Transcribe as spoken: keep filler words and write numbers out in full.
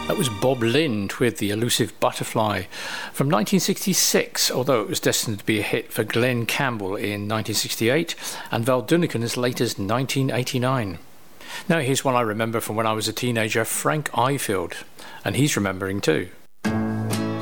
That was Bob Lind with The Elusive Butterfly from nineteen sixty-six, although it was destined to be a hit for Glenn Campbell in nineteen sixty-eight and Val Doonican as late as nineteen eighty-nine. Now here's one I remember from when I was a teenager, Frank Ifield, and he's remembering too.